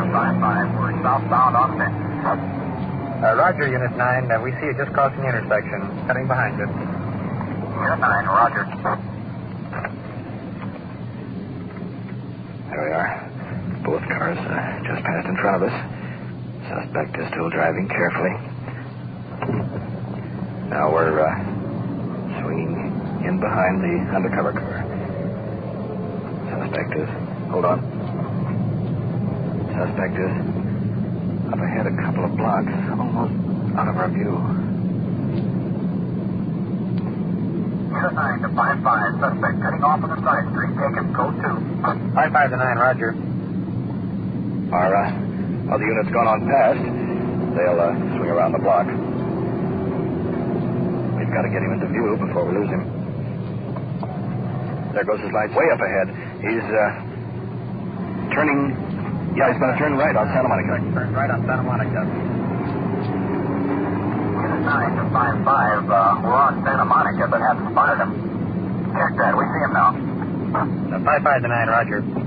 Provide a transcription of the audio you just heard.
5-5. We're southbound on 6. Roger, Unit 9. We see you just crossing the intersection. Heading behind you. Unit 9, roger. There we are. Both cars just passed in front of us. Suspect is still driving carefully. Now we're swinging in behind the undercover car. Suspect is... Hold on. Suspect is up ahead a couple of blocks, almost out of our view. Unit 9 to 5-5. Suspect cutting off on the side street. Taken code 2. 5-5 to 9, roger. Our other unit's gone on past. They'll swing around the block. We've got to get him into view before we lose him. There goes his lights way up ahead. He's turning... Yeah, he's going to turn right on Santa Monica. Turn right on Santa Monica. Unit 9 to 5-5. We're on Santa Monica, but haven't spotted him. Check that. We see him now. 5-5 to 9, roger.